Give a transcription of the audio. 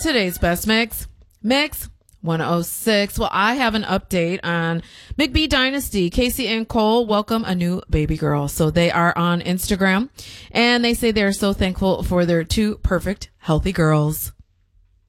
Today's best mix, Mix 106. Well, I have an update on McBee Dynasty. Casey and Cole welcome a new baby girl. So they are on Instagram and they say they're so thankful for their two perfect, healthy girls.